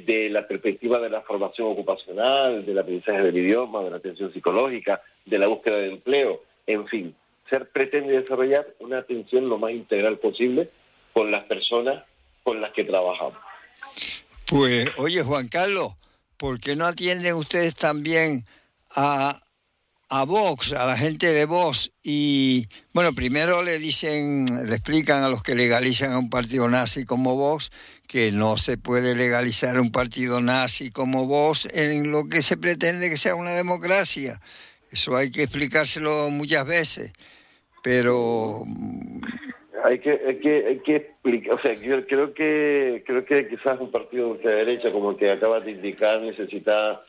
desde la perspectiva de la formación ocupacional, del aprendizaje del idioma, de la atención psicológica, de la búsqueda de empleo, en fin. SER pretende desarrollar una atención lo más integral posible con las personas con las que trabajamos. Pues, oye, Juan Carlos, ¿por qué no atienden ustedes también a Vox, a la gente de Vox? Y, bueno, primero le explican a los que legalizan a un partido nazi como Vox que no se puede legalizar un partido nazi como Vox en lo que se pretende que sea una democracia. Eso hay que explicárselo muchas veces, pero... Hay que explicar, o sea, yo creo que quizás un partido de ultraderecha como el que acabas de indicar necesita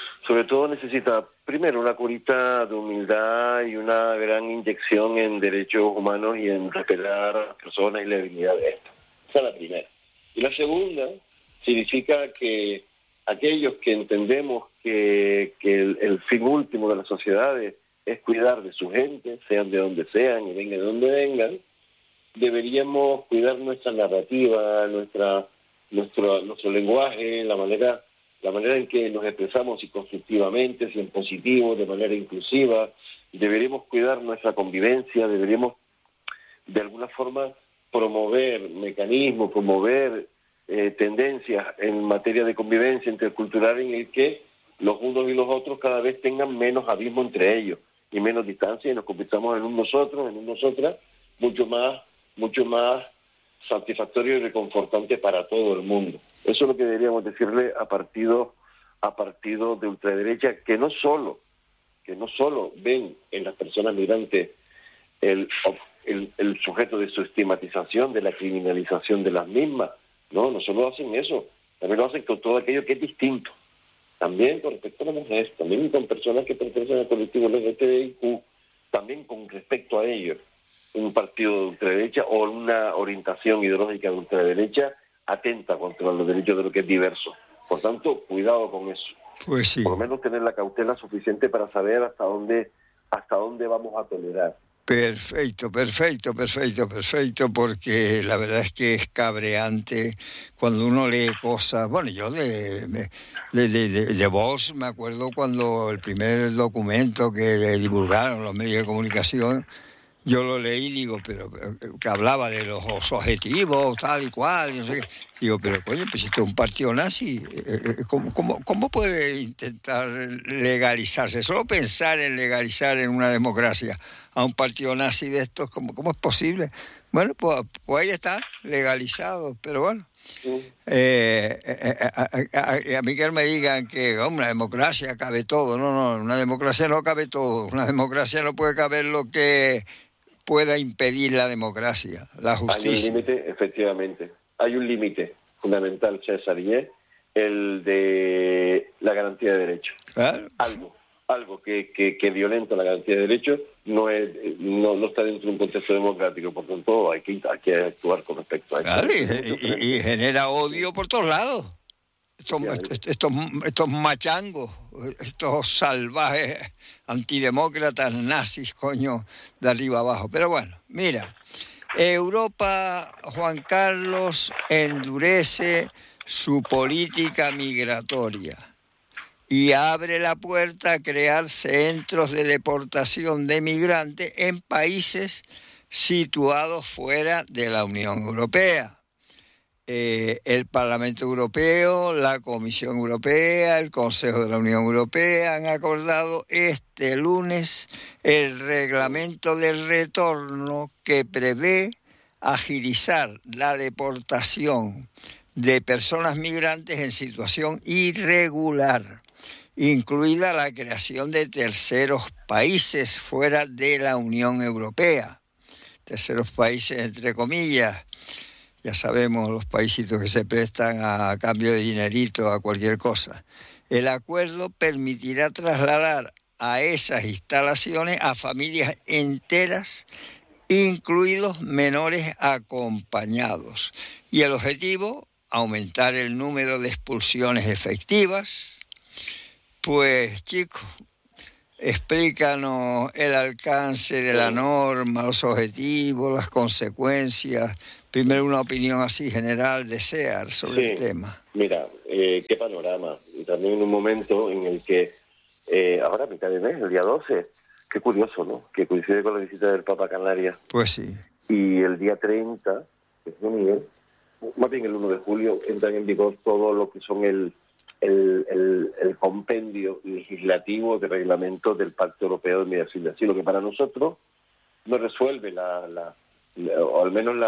primero una curita de humildad y una gran inyección en derechos humanos y en respetar a las personas y la dignidad de estas. Esa es la primera. Y la segunda significa que aquellos que entendemos que el fin último de las sociedades es cuidar de su gente, sean de donde sean y vengan de donde vengan, deberíamos cuidar nuestra narrativa, nuestro lenguaje, la manera en que nos expresamos, si constructivamente, si en positivo, de manera inclusiva. Deberíamos cuidar nuestra convivencia, deberíamos de alguna forma promover mecanismos, promover tendencias en materia de convivencia intercultural en el que los unos y los otros cada vez tengan menos abismo entre ellos y menos distancia y nos convirtamos en un nosotros, en un nosotras, mucho más satisfactorio y reconfortante para todo el mundo. Eso es lo que deberíamos decirle a partidos de ultraderecha que no solo ven en las personas migrantes el sujeto de su estigmatización, de la criminalización de las mismas. No solo hacen eso, también lo hacen con todo aquello que es distinto. También con respecto a las mujeres, también con personas que pertenecen al colectivo LGTBIQ, también con respecto a ellos. Un partido de ultraderecha o una orientación ideológica de ultraderecha atenta contra los derechos de lo que es diverso. Por tanto, cuidado con eso. Pues sí. Por lo menos tener la cautela suficiente para saber hasta dónde vamos a tolerar. Perfecto, porque la verdad es que es cabreante cuando uno lee cosas. Bueno, yo de Vox me acuerdo cuando el primer documento que divulgaron los medios de comunicación, yo lo leí y digo, pero que hablaba de los objetivos, tal y cual, y no sé qué. Digo, pero coño, pues si esto es un partido nazi, ¿cómo puede intentar legalizarse? Solo pensar en legalizar en una democracia a un partido nazi de estos, ¿cómo es posible? Bueno, pues ahí está, legalizado, pero bueno. A mí que me digan que una democracia cabe todo. No, una democracia no cabe todo. Una democracia no puede caber lo que pueda impedir la democracia, la justicia. Hay un límite, efectivamente. Hay un límite fundamental, César, y es el de la garantía de derechos. Claro. Algo que violenta la garantía de derechos no está dentro de un contexto democrático, por tanto hay que actuar con respecto a eso. Claro, y genera odio por todos lados. Estos machangos, estos salvajes antidemócratas nazis, coño, de arriba abajo. Pero bueno, mira, Europa, Juan Carlos, endurece su política migratoria y abre la puerta a crear centros de deportación de migrantes en países situados fuera de la Unión Europea. El Parlamento Europeo, la Comisión Europea, el Consejo de la Unión Europea han acordado este lunes el reglamento del retorno que prevé agilizar la deportación de personas migrantes en situación irregular, incluida la creación de terceros países fuera de la Unión Europea. Terceros países, entre comillas. Ya sabemos los paisitos que se prestan a cambio de dinerito, a cualquier cosa. El acuerdo permitirá trasladar a esas instalaciones a familias enteras, incluidos menores acompañados. Y el objetivo, aumentar el número de expulsiones efectivas. Pues, chicos, explícanos el alcance de la norma, los objetivos, las consecuencias. Primero una opinión así general de SEAR sobre el tema. Mira, qué panorama. Y también en un momento en el que, ahora a mitad de mes, el día 12, qué curioso, ¿no? Que coincide con la visita del Papa a Canarias. Pues sí. Y el día 30, que es domingo, más bien el 1 de julio, entran en vigor todo lo que son el compendio legislativo de reglamentos del Pacto Europeo de Migración y Asilo, que para nosotros no resuelve o al menos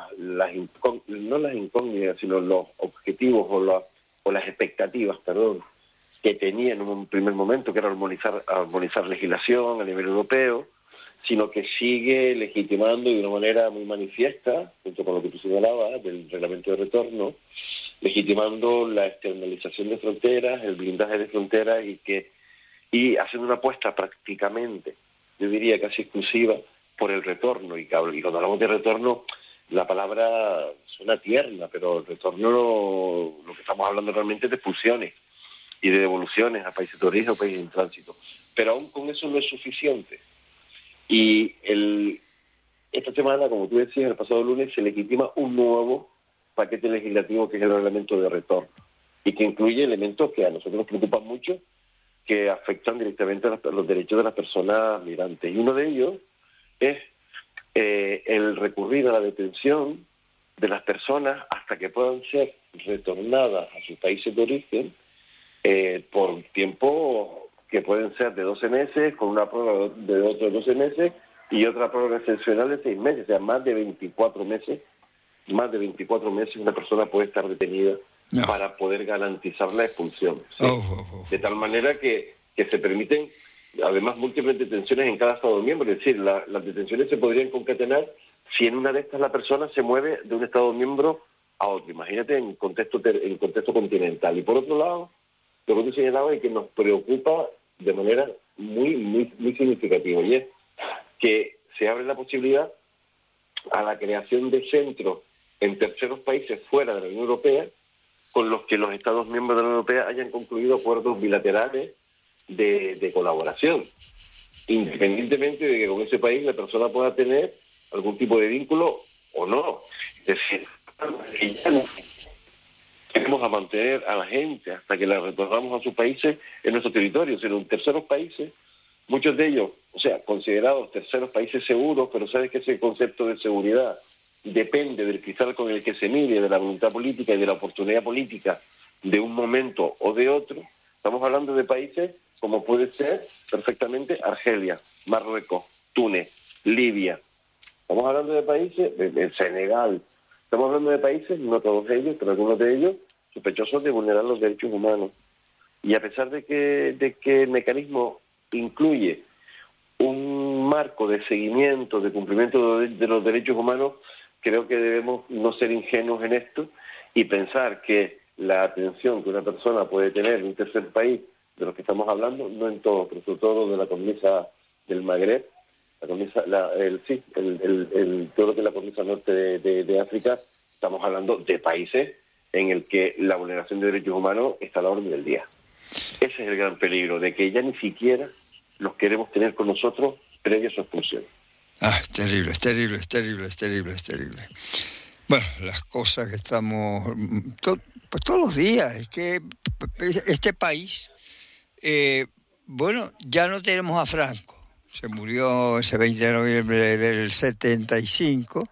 no las incógnitas, sino los objetivos o las expectativas, perdón, que tenía en un primer momento, que era armonizar legislación a nivel europeo, sino que sigue legitimando de una manera muy manifiesta, junto con lo que tú señalabas, del reglamento de retorno, legitimando la externalización de fronteras, el blindaje de fronteras y haciendo una apuesta prácticamente, yo diría casi exclusiva, por el retorno. Y cuando hablamos de retorno, la palabra suena tierna, pero el retorno lo que estamos hablando realmente es de expulsiones y de devoluciones a países de origen o países en tránsito. Pero aún con eso no es suficiente. Y esta semana, como tú decías, el pasado lunes se legitima un nuevo paquete legislativo que es el reglamento de retorno y que incluye elementos que a nosotros nos preocupan mucho, que afectan directamente a los derechos de las personas migrantes. Y uno de ellos es el recurrir a la detención de las personas hasta que puedan ser retornadas a sus países de origen por tiempo que pueden ser de 12 meses, con una prórroga de otros 12 meses y otra prórroga excepcional de 6 meses, o sea, más de 24 meses. Más de 24 meses una persona puede estar detenida para poder garantizar la expulsión. ¿Sí? De tal manera que se permiten, además, múltiples detenciones en cada Estado miembro. Es decir, las detenciones se podrían concatenar si en una de estas la persona se mueve de un Estado miembro a otro. Imagínate en contexto continental. Y por otro lado, lo que tú señalabas y que nos preocupa de manera muy, muy, muy significativa, y es que se abre la posibilidad a la creación de centros en terceros países fuera de la Unión Europea, con los que los Estados miembros de la Unión Europea hayan concluido acuerdos bilaterales de colaboración, independientemente de que con ese país la persona pueda tener algún tipo de vínculo o no. Es decir, que ya no queremos a mantener a la gente hasta que la retornamos a sus países en nuestro territorio, sino en terceros países, muchos de ellos, o sea, considerados terceros países seguros, pero sabes que ese concepto de seguridad depende del cristal con el que se mire, de la voluntad política y de la oportunidad política de un momento o de otro. Estamos hablando de países como puede ser perfectamente Argelia, Marruecos, Túnez, Libia. Estamos hablando de países, de Senegal. Estamos hablando de países, no todos ellos, pero algunos de ellos, sospechosos de vulnerar los derechos humanos. Y a pesar de que el mecanismo incluye un marco de seguimiento, de cumplimiento de los derechos humanos, creo que debemos no ser ingenuos en esto y pensar que la atención que una persona puede tener en un tercer país, de los que estamos hablando, no en todo, pero sobre todo de la cornisa del Magreb, todo lo que es la cornisa norte de África, estamos hablando de países en el que la vulneración de derechos humanos está a la orden del día. Ese es el gran peligro, de que ya ni siquiera los queremos tener con nosotros previa a su expulsión. Es terrible, es terrible, es terrible, es terrible, es terrible. Bueno, las cosas que estamos... pues todos los días, es que este país... bueno, ya no tenemos a Franco. Se murió ese 20 de noviembre del 75,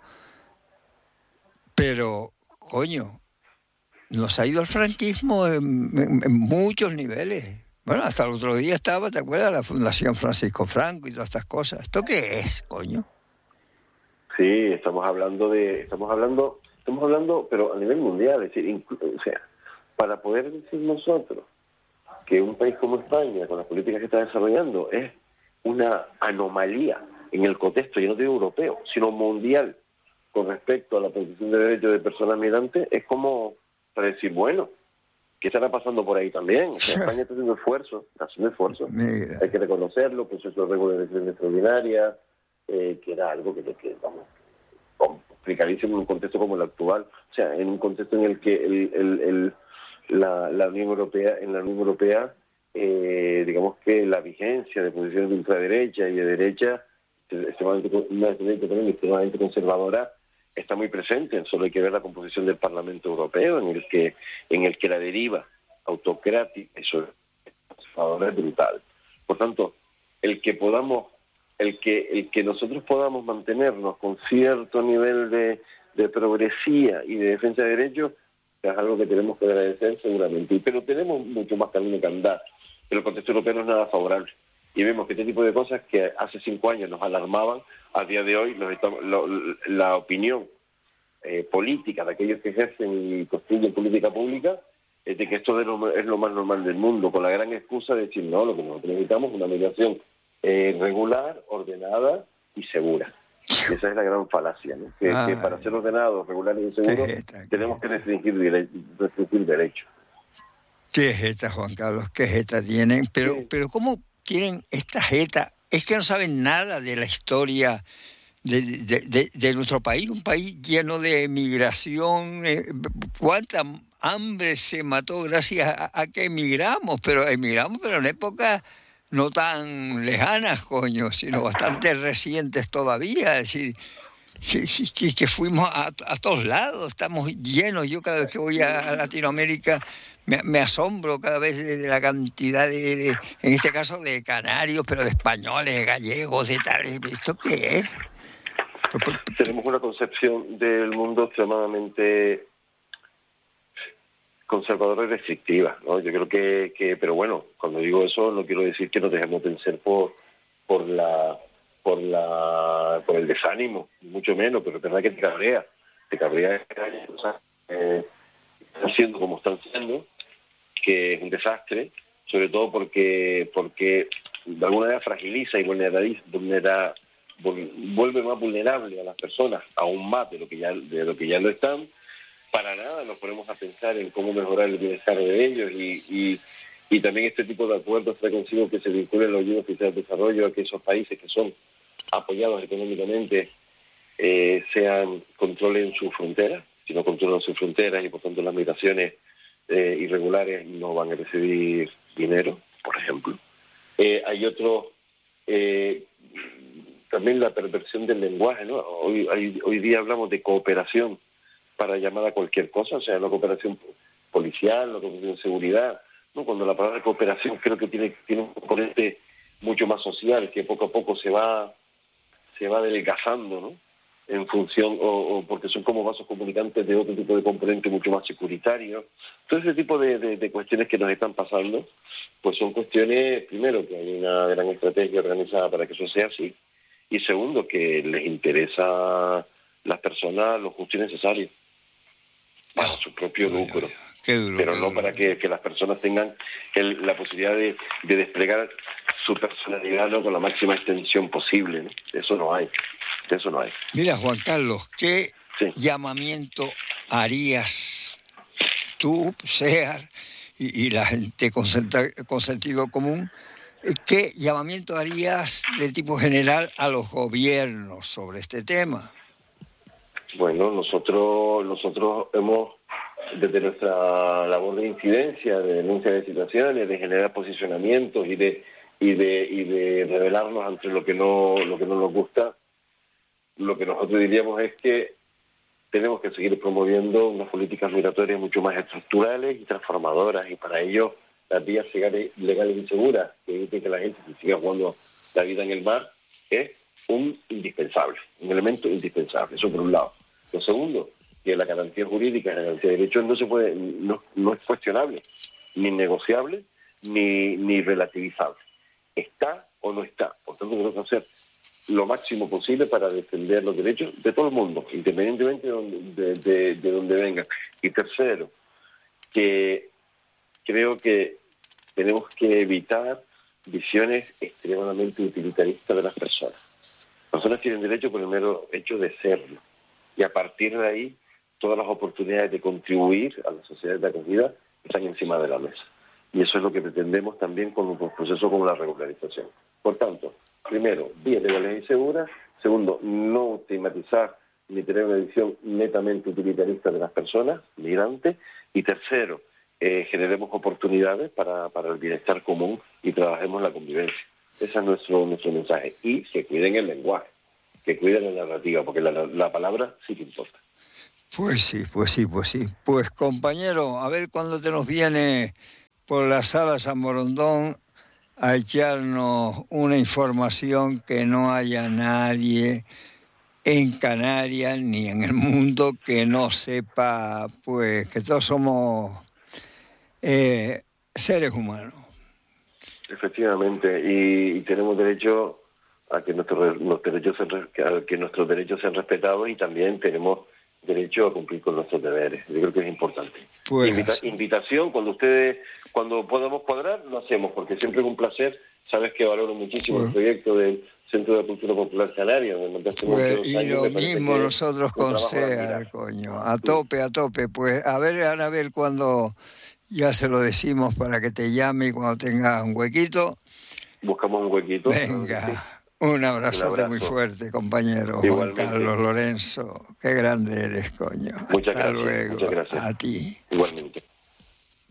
pero, coño, nos ha ido el franquismo en muchos niveles. Bueno, hasta el otro día estaba, ¿te acuerdas? La Fundación Francisco Franco y todas estas cosas. ¿Esto qué es, coño? Sí, estamos hablando, pero a nivel mundial, es decir, o sea, para poder decir nosotros que un país como España, con las políticas que está desarrollando, es una anomalía en el contexto, ya no digo europeo, sino mundial, con respecto a la protección de derechos de personas migrantes, es como para decir, bueno, ¿qué estará pasando por ahí también? O sea, España está haciendo esfuerzos, hay que reconocerlo, proceso de regulación extraordinaria, que era algo que vamos, complicadísimo en un contexto como el actual, o sea, en un contexto en el que la Unión Europea, digamos que la vigencia de posiciones de ultraderecha y de derecha, extremadamente conservadora, está muy presente, solo hay que ver la composición del Parlamento Europeo, en el que la deriva autocrática y conservadora es brutal. Por tanto, el que nosotros podamos mantenernos con cierto nivel de progresía y de defensa de derechos es algo que tenemos que agradecer seguramente, pero tenemos mucho más camino que andar. Pero el contexto europeo no es nada favorable. Y vemos que este tipo de cosas que hace 5 años nos alarmaban, a día de hoy la opinión política de aquellos que ejercen y construyen política pública es de que esto es lo más normal del mundo, con la gran excusa de decir, no, lo que nosotros necesitamos es una migración regular, ordenada y segura. Y esa es la gran falacia, ¿no? Que para ser ordenados, regulares y seguros tenemos que restringir derechos. ¿Qué jeta, Juan Carlos? ¿Qué jeta tienen? Pero ¿cómo tienen esta jeta? Es que no saben nada de la historia de nuestro país, un país lleno de migración. ¿Cuánta hambre se mató gracias a que emigramos? Pero en épocas no tan lejanas, coño, sino bastante recientes todavía. Es decir, que fuimos a todos lados, estamos llenos. Yo cada vez que voy a Latinoamérica me asombro cada vez de la cantidad en este caso de canarios, pero de españoles, de gallegos, de tal. ¿Esto qué es? Tenemos una concepción del mundo extremadamente conservadora y restrictiva, ¿no? Yo creo que pero bueno, cuando digo eso no quiero decir que nos dejemos vencer por el desánimo, mucho menos, pero es verdad que te cabrea que haya cosas están siendo como están siendo, que es un desastre, sobre todo porque de alguna manera fragiliza y vuelve más vulnerable a las personas, aún más de lo que ya lo están. Para nada nos ponemos a pensar en cómo mejorar el bienestar de ellos y también este tipo de acuerdos trae consigo que se vinculen los ayudas oficiales de desarrollo a que esos países que son apoyados económicamente controlen sus fronteras. Si no controlan sus fronteras y por tanto las migraciones irregulares no van a recibir dinero, por ejemplo. Hay otro, también la perversión del lenguaje, ¿no? Hoy día hablamos de cooperación para llamar a cualquier cosa, o sea, la cooperación policial, la cooperación de seguridad, ¿no? Cuando la palabra cooperación creo que tiene un componente mucho más social, que poco a poco se va adelgazando, ¿no? En función, o porque son como vasos comunicantes de otro tipo de componente mucho más securitario. Todo ese tipo de cuestiones que nos están pasando, pues son cuestiones, primero, que hay una gran estrategia organizada para que eso sea así, y segundo, que les interesa a las personas lo justo y necesario para su propio lucro. Pero no para que las personas tengan la posibilidad de desplegar su personalidad, ¿no? Con la máxima extensión posible, ¿no? Eso no hay. Mira, Juan Carlos, ¿qué llamamiento harías tú, SEAR, y la gente con sentido común? ¿Qué llamamiento harías de tipo general a los gobiernos sobre este tema? Bueno, nosotros hemos, desde nuestra labor de incidencia, de denuncia de situaciones, de generar posicionamientos y de rebelarnos ante lo que no nos gusta, lo que nosotros diríamos es que tenemos que seguir promoviendo unas políticas migratorias mucho más estructurales y transformadoras, y para ello las vías legales y seguras que eviten que la gente se siga jugando la vida en el mar es un elemento indispensable, eso por un lado. Lo segundo, que la garantía jurídica, la garantía de derechos no es cuestionable, ni negociable, ni relativizable. ¿Está o no está? Por tanto, tenemos que hacer lo máximo posible para defender los derechos de todo el mundo, independientemente de donde vengan. Y tercero, que creo que tenemos que evitar visiones extremadamente utilitaristas de las personas. Las personas tienen derecho por el mero hecho de serlo. Y a partir de ahí, todas las oportunidades de contribuir a las sociedades de acogida están encima de la mesa. Y eso es lo que pretendemos también con un proceso como la regularización. Por tanto, primero, vías legales y seguras. Segundo, no estigmatizar ni tener una visión netamente utilitarista de las personas migrantes. Y tercero, generemos oportunidades para el bienestar común y trabajemos la convivencia. Ese es nuestro mensaje. Y que cuiden el lenguaje. que cuiden la narrativa, porque la palabra sí que importa. Pues sí, pues sí, pues sí. Pues compañero, a ver cuándo te nos viene por la sala San Borondón a echarnos una información que no haya nadie en Canarias ni en el mundo que no sepa, pues, que todos somos seres humanos. Efectivamente, y tenemos derecho a que nuestros derechos sean respetados, y también tenemos derecho a cumplir con nuestros deberes. Yo creo que es importante. Pues, Invitación, cuando podamos cuadrar, lo hacemos, porque siempre es un placer. Sabes que valoro muchísimo el proyecto del Centro de Cultura Popular Canaria, donde montaste muchos y años. lo mismo nosotros con SEAR, coño, a tope. Pues a ver, Anabel, cuando ya se lo decimos para que te llame y cuando tengas un huequito. Buscamos un huequito. Venga, un abrazote muy fuerte, compañero. Igualmente. Juan Carlos Lorenzo, qué grande eres, coño. Muchas Hasta gracias. luego. Muchas gracias. A ti. Igualmente.